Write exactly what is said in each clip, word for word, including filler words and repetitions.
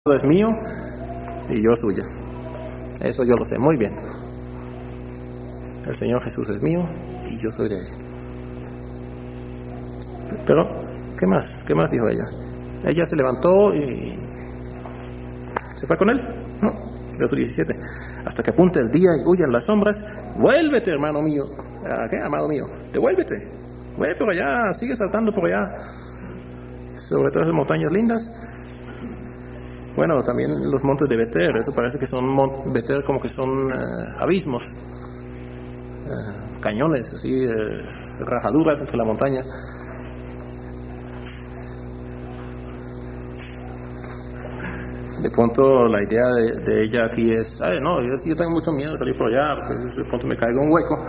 es mío y yo suya. Eso yo lo sé muy bien. El Señor Jesús es mío y yo soy de Él. Pero, ¿qué más? ¿Qué más dijo ella? Ella se levantó y se fue con él. No, verso diecisiete. Hasta que apunte el día y huyan las sombras, vuélvete, hermano mío. ¿A qué, amado mío? Devuélvete. Ve por allá, sigue saltando por allá, sobre todas las montañas lindas. Bueno, también los montes de Beter, eso parece que son mon- Beter como que son uh, abismos, uh, cañones, así, uh, rajaduras entre la montaña. De pronto la idea de, de ella aquí es, ay, no, yo, yo tengo mucho miedo de salir por allá, porque de pronto me caigo en un hueco.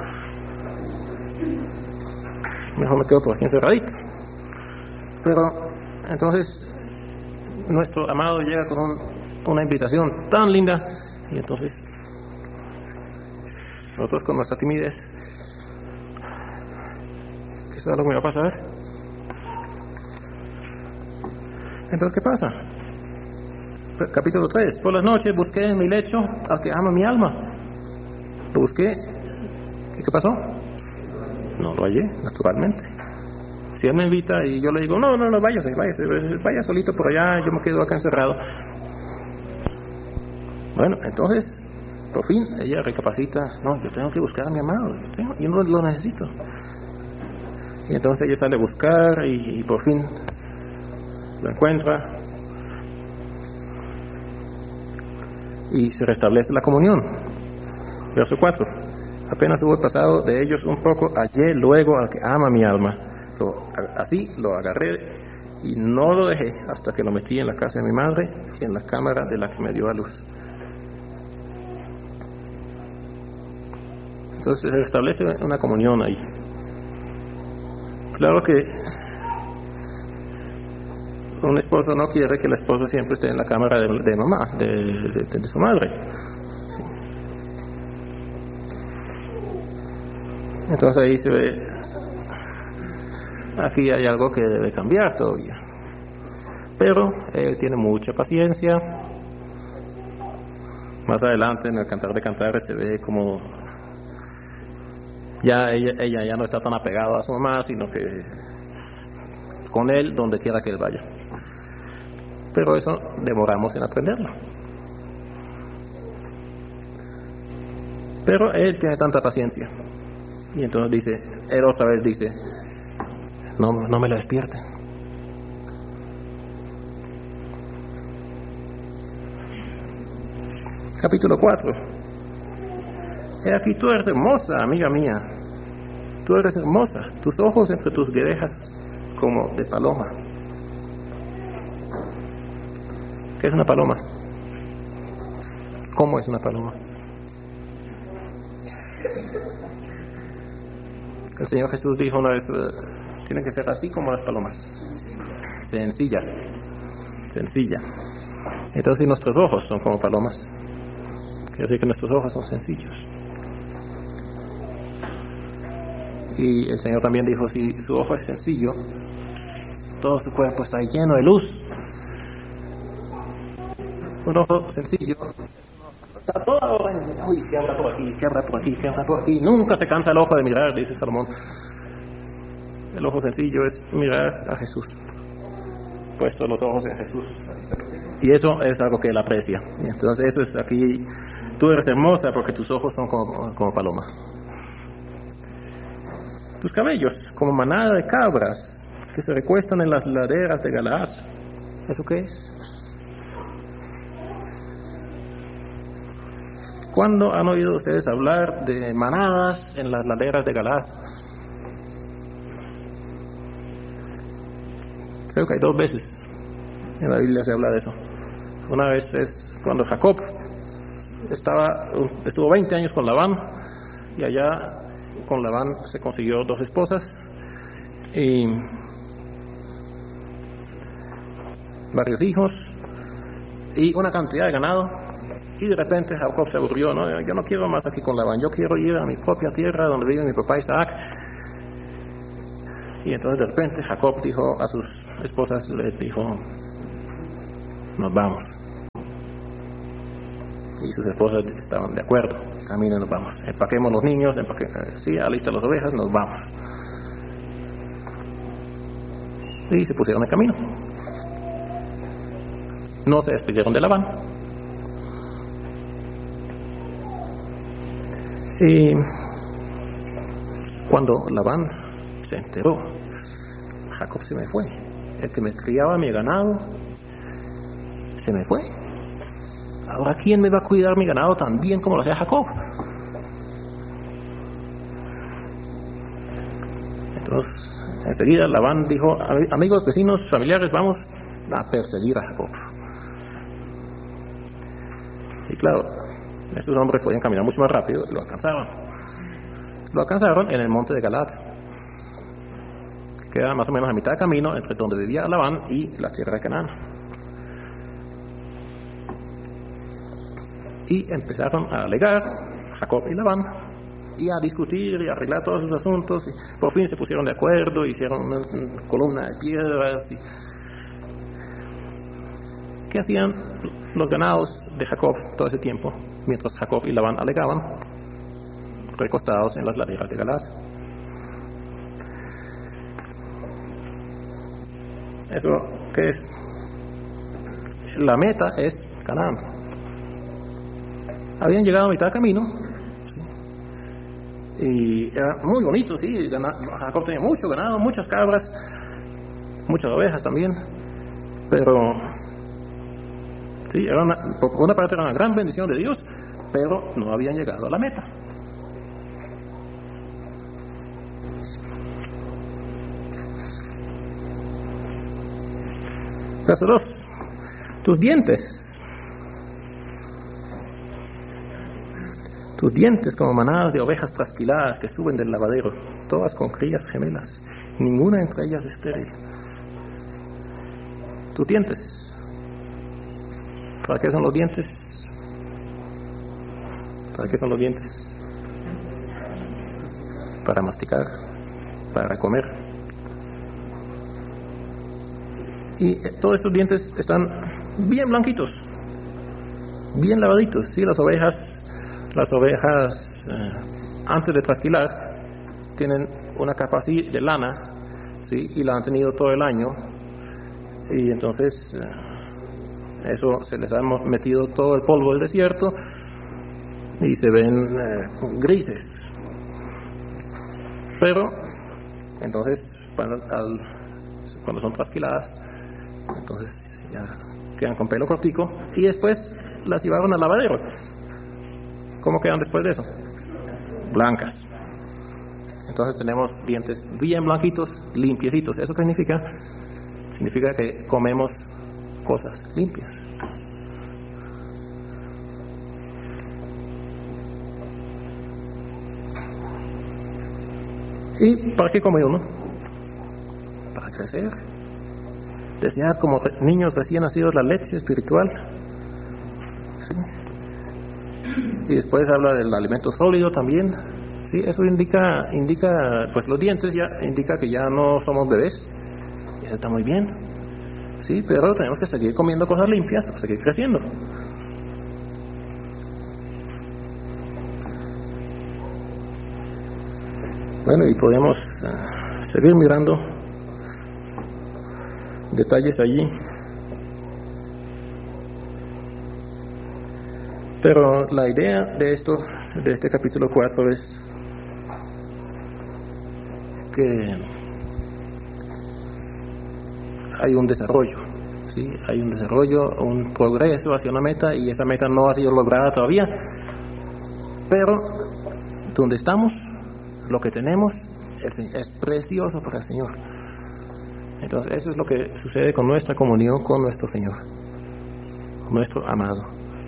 Mejor me quedo por aquí encerradito. Pero, entonces, nuestro amado llega con un, una invitación tan linda, y entonces nosotros con nuestra timidez, ¿qué es lo que me va a pasar? Entonces, ¿qué pasa? Capítulo tres. Por las noches busqué en mi lecho al que ama mi alma. Lo busqué. ¿Y qué pasó? No lo hallé, naturalmente. Si él me invita y yo le digo, no, no, no, váyase, váyase, vaya solito por allá, yo me quedo acá encerrado. Bueno, entonces, por fin, ella recapacita, no, yo tengo que buscar a mi amado, yo, tengo, yo no lo necesito. Y entonces ella sale a buscar y, y por fin lo encuentra. Y se restablece la comunión. Verso cuatro. Apenas hubo pasado de ellos un poco, hallé luego al que ama mi alma. Lo, así lo agarré y no lo dejé hasta que lo metí en la casa de mi madre y en la cámara de la que me dio a luz. Entonces se restablece una comunión ahí. Claro que un esposo no quiere que la esposa siempre esté en la cámara de, de mamá, de, de, de, de su madre. Sí. Entonces ahí se ve, aquí hay algo que debe cambiar todavía. Pero él tiene mucha paciencia. Más adelante en el Cantar de Cantares se ve como ya ella, ella ya no está tan apegada a su mamá, sino que con él donde quiera que él vaya. Pero eso demoramos en aprenderlo. Pero él tiene tanta paciencia. Y entonces dice, él otra vez dice, no, no me la despierten. Capítulo cuatro. He aquí, tú eres hermosa, amiga mía. Tú eres hermosa, tus ojos entre tus guedejas como de paloma. ¿Qué es una paloma? ¿Cómo es una paloma? El Señor Jesús dijo una vez, uh, tienen que ser así como las palomas. Sencilla. Sencilla. Entonces, si nuestros ojos son como palomas, quiere decir que nuestros ojos son sencillos. Y el Señor también dijo, si su ojo es sencillo, todo su cuerpo está lleno de luz. Un ojo sencillo está todo, uy, que abra por aquí, que abra por aquí, que abra por aquí. Nunca se cansa el ojo de mirar, dice Salomón. El ojo sencillo es mirar a Jesús, puesto los ojos en Jesús. Y eso es algo que él aprecia. Y entonces eso es aquí, tú eres hermosa porque tus ojos son como, como paloma. Tus cabellos como manada de cabras que se recuestan en las laderas de Galaad. ¿Eso qué es? ¿Cuándo han oído ustedes hablar de manadas en las laderas de Galaad? Creo que hay dos veces en la Biblia se habla de eso. Una vez es cuando Jacob estaba, estuvo veinte años con Labán y allá con Labán se consiguió dos esposas y varios hijos y una cantidad de ganado. Y de repente Jacob se aburrió, ¿no? Yo no quiero más aquí con Labán, yo quiero ir a mi propia tierra donde vive mi papá Isaac. Y entonces de repente Jacob dijo a sus esposas, les dijo, nos vamos. Y sus esposas estaban de acuerdo. Caminen, nos vamos. Empaquemos los niños, empaque... sí, alista las ovejas, nos vamos. Y se pusieron en camino. No se despidieron de Labán. Y cuando Labán se enteró, Jacob se me fue. El que me criaba mi ganado se me fue. Ahora, ¿quién me va a cuidar mi ganado tan bien como lo hacía Jacob? Entonces, enseguida Labán dijo: amigos, vecinos, familiares, vamos a perseguir a Jacob. Y claro, estos hombres podían caminar mucho más rápido y lo alcanzaron. Lo alcanzaron en el monte de Galaad, que queda más o menos a mitad de camino entre donde vivía Labán y la tierra de Canaán. Y empezaron a alegar Jacob y Labán, y a discutir y a arreglar todos sus asuntos, y por fin se pusieron de acuerdo, hicieron una, una columna de piedras. Y... ¿qué hacían los ganados de Jacob todo ese tiempo, mientras Jacob y Labán alegaban? Recostados en las laderas de Galaad. ¿Eso qué es? La meta es Canaán. Habían llegado a mitad de camino, ¿sí? Y era muy bonito, sí. Jacob tenía mucho ganado, muchas cabras, muchas ovejas también, pero sí, era una, por una parte era una gran bendición de Dios, pero no habían llegado a la meta. Verso dos. Tus dientes. Tus dientes como manadas de ovejas trasquiladas que suben del lavadero, todas con crías gemelas, ninguna entre ellas estéril. Tus dientes. ¿Para qué son los dientes? ¿Para qué son los dientes? Para masticar, para comer. Y todos estos dientes están bien blanquitos, bien lavaditos. Sí, las ovejas, las ovejas eh, antes de trasquilar tienen una capa así de lana, sí, y la han tenido todo el año, y entonces eh, eso se les ha metido todo el polvo del desierto y se ven eh, grises. Pero entonces cuando, al, cuando son trasquiladas, entonces ya quedan con pelo cortico, y después las llevaron al lavadero. ¿Cómo quedan después de eso? Blancas. Entonces tenemos dientes bien blanquitos, limpiecitos. ¿Eso qué significa? Significa que comemos cosas limpias. ¿Y para qué come uno? Para crecer. Deseas como niños recién nacidos la leche espiritual. ¿Sí? Y después habla del alimento sólido también. ¿Sí? Eso indica, indica, pues los dientes ya indica que ya no somos bebés. Y eso está muy bien. Sí, pero tenemos que seguir comiendo cosas limpias para seguir creciendo. Bueno, y podemos uh, seguir mirando detalles allí. Pero la idea de esto, de este capítulo cuatro, es que hay un desarrollo, ¿sí? Hay un desarrollo, un progreso hacia una meta, y esa meta no ha sido lograda todavía, pero donde estamos, lo que tenemos es, es precioso para el Señor. Entonces eso es lo que sucede con nuestra comunión con nuestro Señor, con nuestro amado.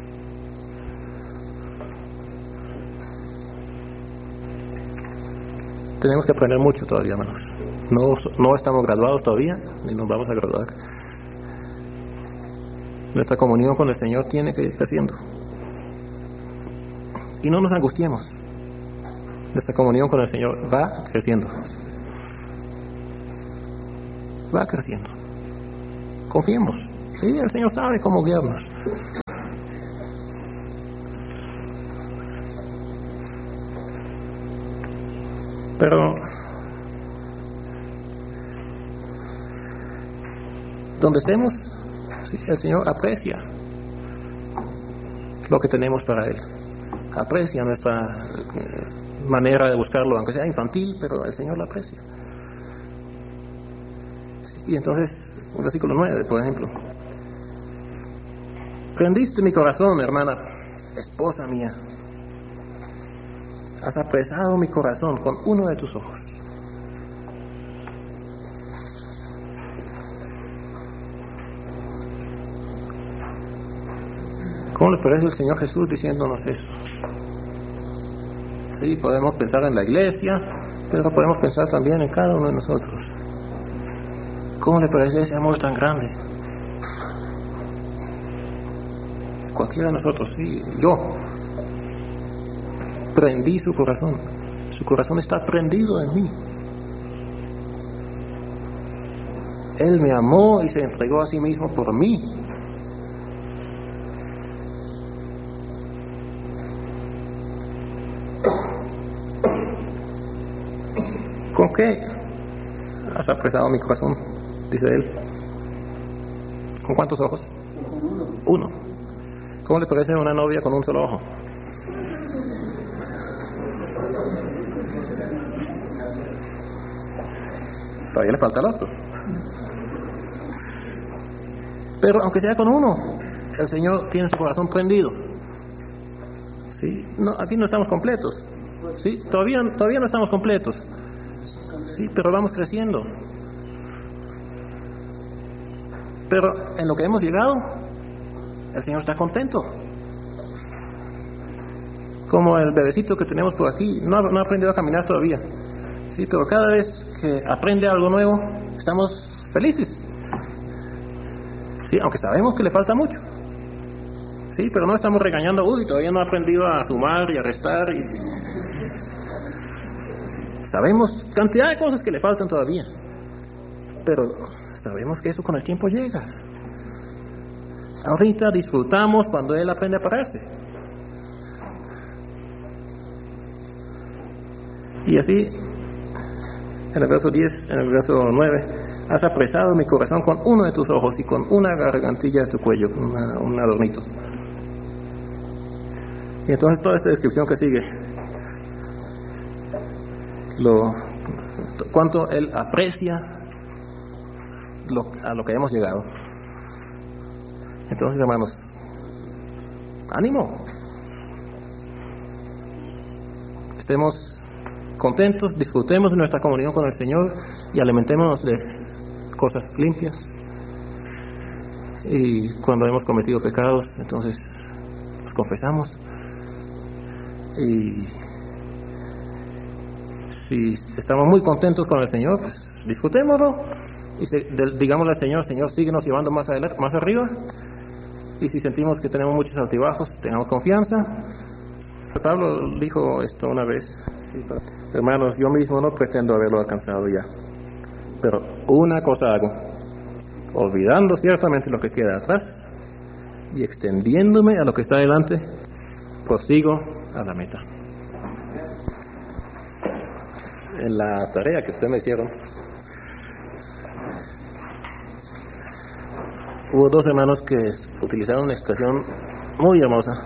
Tenemos que aprender mucho todavía, hermanos. No, no estamos graduados todavía, ni nos vamos a graduar. Nuestra comunión con el Señor tiene que ir creciendo. Y no nos angustiemos. Nuestra comunión con el Señor va creciendo. Va creciendo. Confiemos. Sí, el Señor sabe cómo guiarnos. Pero donde estemos, sí, el Señor aprecia lo que tenemos para Él. Aprecia nuestra eh, manera de buscarlo, aunque sea infantil, pero el Señor lo aprecia. Sí, y entonces, el versículo nueve, por ejemplo. Prendiste mi corazón, hermana, esposa mía. Has apresado mi corazón con uno de tus ojos. ¿Cómo les parece el Señor Jesús diciéndonos eso? Sí, podemos pensar en la iglesia, pero podemos pensar también en cada uno de nosotros. ¿Cómo le parece ese amor tan grande? Cualquiera de nosotros, sí, yo prendí su corazón. Su corazón está prendido en mí. Él me amó y se entregó a sí mismo por mí. ¿Con qué has apresado mi corazón? Dice él. ¿Con cuántos ojos? Uno. Uno. ¿Cómo le parece una novia con un solo ojo? Todavía le falta el otro. Pero aunque sea con uno, el Señor tiene su corazón prendido. ¿Sí? No, aquí no estamos completos. ¿Sí? Todavía, todavía no estamos completos. Sí, pero vamos creciendo. Pero en lo que hemos llegado, el Señor está contento. Como el bebecito que tenemos por aquí, no ha, no ha aprendido a caminar todavía. Sí, pero cada vez que aprende algo nuevo, estamos felices. Sí, aunque sabemos que le falta mucho. Sí, pero no estamos regañando, uy, todavía no ha aprendido a sumar y a restar. Y... Sabemos cantidad de cosas que le faltan todavía. Pero sabemos que eso con el tiempo llega. Ahorita disfrutamos cuando él aprende a pararse. Y así, en el verso diez, en el verso nueve, has apresado mi corazón con uno de tus ojos y con una gargantilla de tu cuello, una, un adornito. Y entonces toda esta descripción que sigue, lo, cuánto él aprecia lo, a lo que hemos llegado. Entonces, hermanos, ánimo. Estemos contentos, disfrutemos de nuestra comunión con el Señor y alimentémonos de cosas limpias. Y cuando hemos cometido pecados, entonces los confesamos. Y si estamos muy contentos con el Señor, pues disfrutémoslo y se, de, digámosle al Señor, Señor, síguenos llevando más adelante, más arriba. Y si sentimos que tenemos muchos altibajos, tengamos confianza. Pablo dijo esto una vez: hermanos, yo mismo no pretendo haberlo alcanzado ya, pero una cosa hago, olvidando ciertamente lo que queda atrás y extendiéndome a lo que está delante, prosigo a la meta. En la tarea que ustedes me hicieron, hubo dos hermanos que utilizaron una expresión muy hermosa,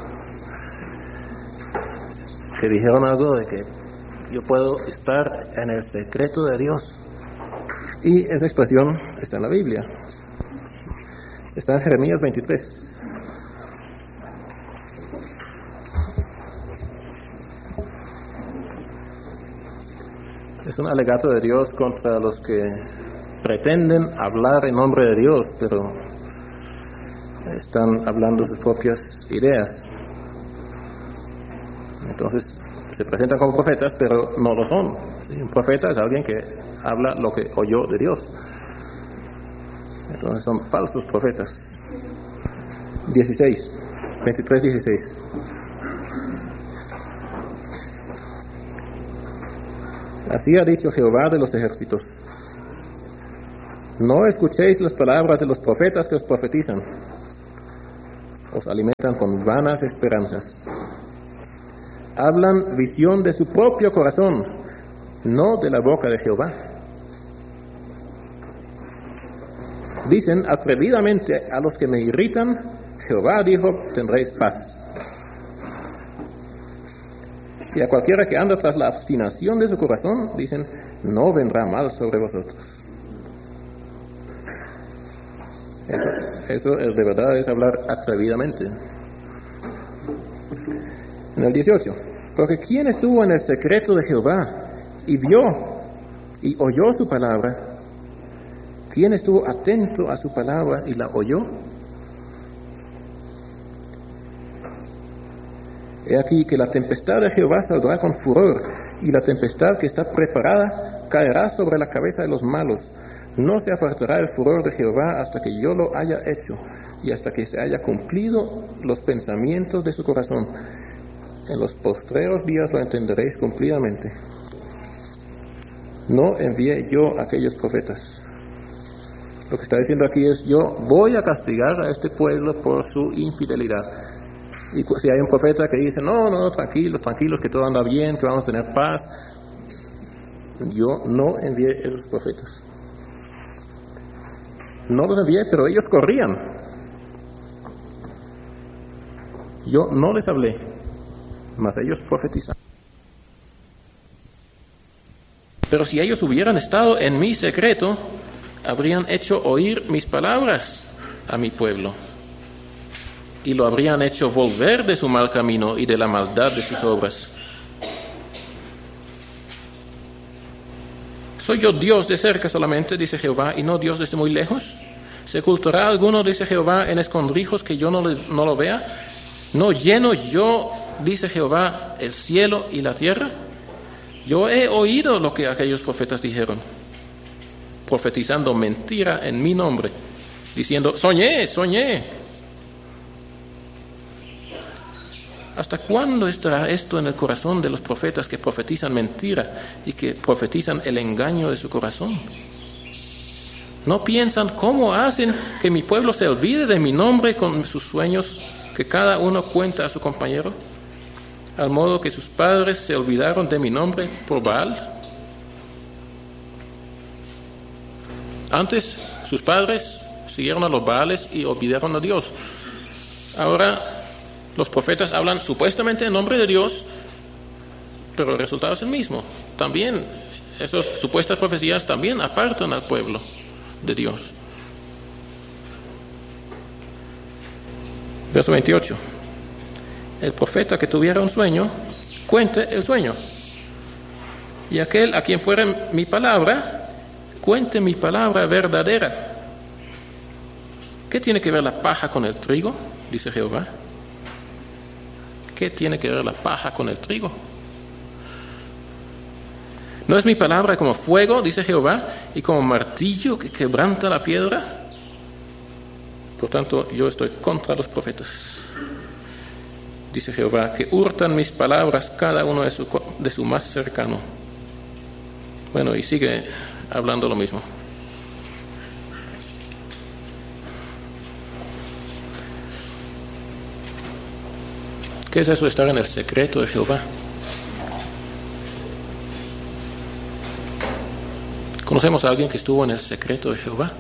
que dijeron algo de que yo puedo estar en el secreto de Dios. Y esa expresión está en la Biblia. Está en Jeremías veintitrés. Es un alegato de Dios contra los que pretenden hablar en nombre de Dios, pero están hablando sus propias ideas. Entonces se presentan como profetas, pero no lo son. ¿Sí? Un profeta es alguien que habla lo que oyó de Dios. Entonces son falsos profetas. dieciséis, veintitrés, dieciséis. Así ha dicho Jehová de los ejércitos: no escuchéis las palabras de los profetas que os profetizan, os alimentan con vanas esperanzas. Hablan visión de su propio corazón, no de la boca de Jehová. Dicen atrevidamente a los que me irritan, Jehová dijo, tendréis paz. Y a cualquiera que anda tras la obstinación de su corazón, dicen, no vendrá mal sobre vosotros. Eso, eso de verdad es hablar atrevidamente. En el dieciocho, porque ¿quién estuvo en el secreto de Jehová y vio y oyó su palabra? ¿Quién estuvo atento a su palabra y la oyó? He aquí que la tempestad de Jehová saldrá con furor, y la tempestad que está preparada caerá sobre la cabeza de los malos. No se apartará el furor de Jehová hasta que yo lo haya hecho, y hasta que se haya cumplido los pensamientos de su corazón. En los postreros días lo entenderéis cumplidamente. No envié yo a aquellos profetas. Lo que está diciendo aquí es, yo voy a castigar a este pueblo por su infidelidad. Y si hay un profeta que dice, no, no, tranquilos, tranquilos, que todo anda bien, que vamos a tener paz, yo no envié esos profetas. No los envié, pero ellos corrían. Yo no les hablé, mas ellos profetizaron. Pero si ellos hubieran estado en mi secreto, habrían hecho oír mis palabras a mi pueblo, y lo habrían hecho volver de su mal camino y de la maldad de sus obras. ¿Soy yo Dios de cerca solamente, dice Jehová, y no Dios desde muy lejos? ¿Se ocultará alguno, dice Jehová, en escondrijos que yo no, le, no lo vea? ¿No lleno yo, dice Jehová, el cielo y la tierra? Yo he oído lo que aquellos profetas dijeron, profetizando mentira en mi nombre, diciendo, soñé, soñé. ¿Hasta cuándo estará esto en el corazón de los profetas que profetizan mentira y que profetizan el engaño de su corazón? ¿No piensan cómo hacen que mi pueblo se olvide de mi nombre con sus sueños que cada uno cuenta a su compañero? Al modo que sus padres se olvidaron de mi nombre por Baal. Antes, sus padres siguieron a los Baales y olvidaron a Dios. Ahora, los profetas hablan supuestamente en nombre de Dios, pero el resultado es el mismo. También, esas supuestas profecías también apartan al pueblo de Dios. Verso veintiocho. El profeta que tuviera un sueño, cuente el sueño. Y aquel a quien fuera mi palabra, cuente mi palabra verdadera. ¿Qué tiene que ver la paja con el trigo? Dice Jehová. ¿Qué tiene que ver la paja con el trigo? ¿No es mi palabra como fuego, dice Jehová, y como martillo que quebranta la piedra? Por tanto, yo estoy contra los profetas, dice Jehová, que hurtan mis palabras cada uno de su, de su más cercano. Bueno, y sigue hablando lo mismo. ¿Qué es eso de estar en el secreto de Jehová? ¿Conocemos a alguien que estuvo en el secreto de Jehová?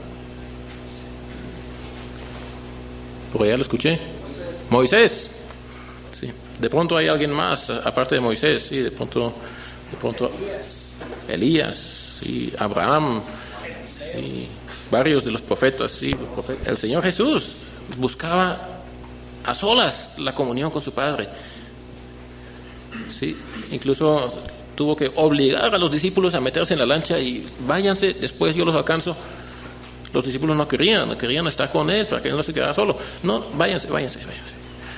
Por allá lo escuché. Moisés. Sí. De pronto hay alguien más, aparte de Moisés, sí, de pronto, de pronto Elías, sí, Abraham, sí, varios de los profetas, sí, el Señor Jesús buscaba a solas la comunión con su Padre. Sí, incluso tuvo que obligar a los discípulos a meterse en la lancha y váyanse, después yo los alcanzo. Los discípulos no querían, no querían estar con él para que él no se quedara solo. No, váyanse, váyanse, váyanse.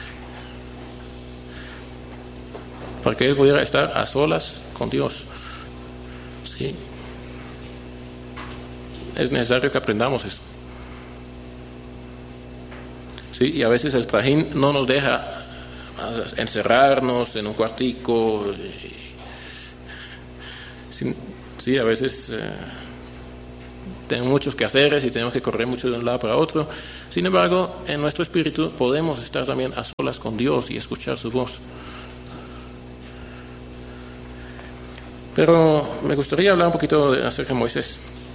Para que él pudiera estar a solas con Dios. Sí. Es necesario que aprendamos eso. Sí, y a veces el trajín no nos deja encerrarnos en un cuartico. Sí, sí, a veces eh, tenemos muchos quehaceres y tenemos que correr mucho de un lado para otro. Sin embargo, en nuestro espíritu podemos estar también a solas con Dios y escuchar su voz. Pero me gustaría hablar un poquito de, acerca de Moisés.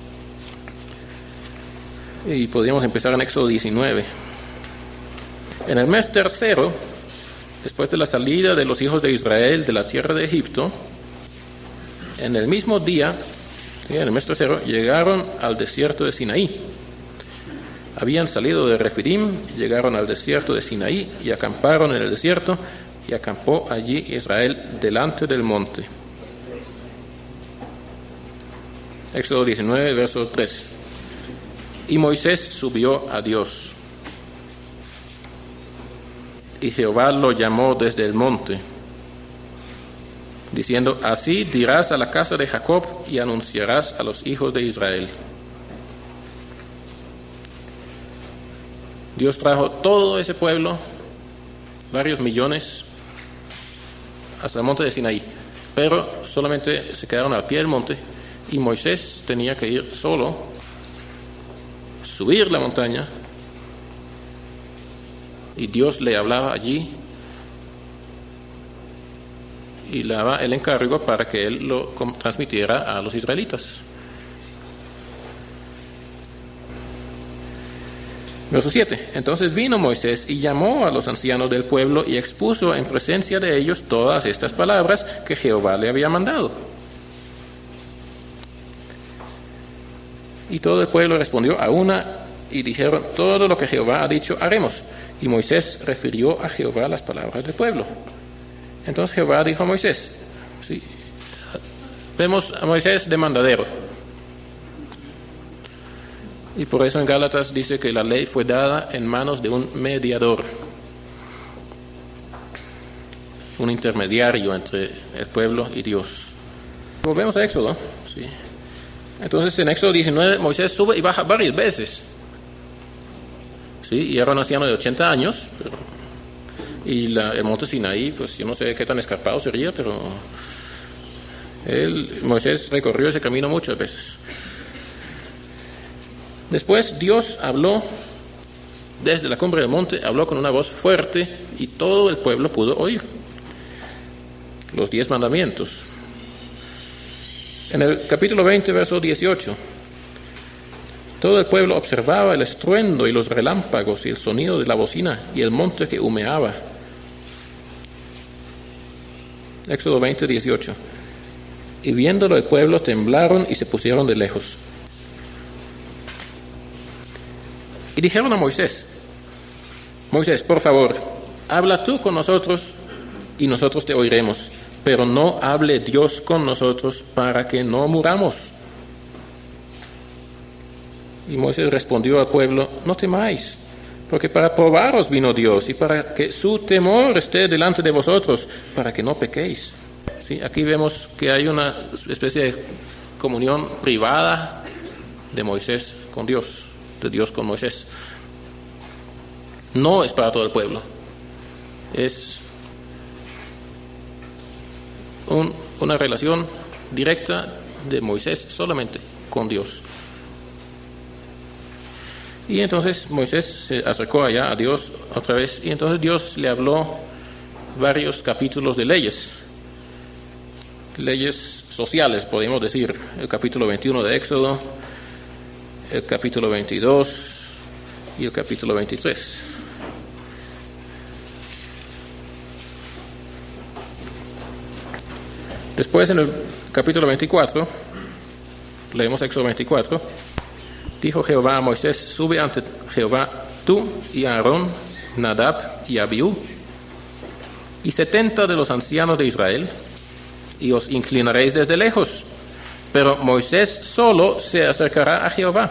Y podríamos empezar en Éxodo diecinueve. En el mes tercero, después de la salida de los hijos de Israel de la tierra de Egipto, en el mismo día, en el mes tercero, llegaron al desierto de Sinaí. Habían salido de Refidim, llegaron al desierto de Sinaí y acamparon en el desierto, y acampó allí Israel delante del monte. Éxodo diecinueve, verso tres. Y Moisés subió a Dios, y Jehová lo llamó desde el monte, diciendo: así dirás a la casa de Jacob y anunciarás a los hijos de Israel. Dios trajo todo ese pueblo, varios millones, hasta el monte de Sinaí, pero solamente se quedaron al pie del monte, y Moisés tenía que ir solo, subir la montaña, y Dios le hablaba allí y le daba el encargo para que él lo transmitiera a los israelitas. Verso siete. Entonces vino Moisés y llamó a los ancianos del pueblo y expuso en presencia de ellos todas estas palabras que Jehová le había mandado. Y todo el pueblo respondió a una y dijeron: todo lo que Jehová ha dicho haremos. Y Moisés refirió a Jehová las palabras del pueblo. Entonces Jehová dijo a Moisés, ¿sí? Vemos a Moisés de mandadero. Y por eso en Gálatas dice que la ley fue dada en manos de un mediador, un intermediario entre el pueblo y Dios. Volvemos a Éxodo, ¿sí? Entonces en Éxodo diecinueve Moisés sube y baja varias veces, ¿sí? Y era un anciano de ochenta años, pero, y la, el monte Sinaí, pues yo no sé qué tan escarpado sería, pero él, Moisés recorrió ese camino muchas veces. Después Dios habló desde la cumbre del monte, habló con una voz fuerte y todo el pueblo pudo oír los diez mandamientos. En el capítulo veinte, verso dieciocho, todo el pueblo observaba el estruendo y los relámpagos y el sonido de la bocina y el monte que humeaba. Éxodo veinte, dieciocho. Y viéndolo el pueblo temblaron y se pusieron de lejos. Y dijeron a Moisés: Moisés, por favor, habla tú con nosotros y nosotros te oiremos, pero no hable Dios con nosotros para que no muramos. Y Moisés respondió al pueblo: no temáis, porque para probaros vino Dios y para que su temor esté delante de vosotros, para que no pequéis. ¿Sí? Aquí vemos que hay una especie de comunión privada de Moisés con Dios, de Dios con Moisés. No es para todo el pueblo, es un, una relación directa de Moisés solamente con Dios. Y entonces Moisés se acercó allá a Dios otra vez, y entonces Dios le habló varios capítulos de leyes, leyes sociales, podemos decir, el capítulo veintiuno de Éxodo, el capítulo veintidós y el capítulo veintitrés. Después en el capítulo veinticuatro, leemos Éxodo veinticuatro, dijo Jehová a Moisés: sube ante Jehová tú y Aarón, Nadab y Abiú, y setenta de los ancianos de Israel, y os inclinaréis desde lejos, pero Moisés solo se acercará a Jehová.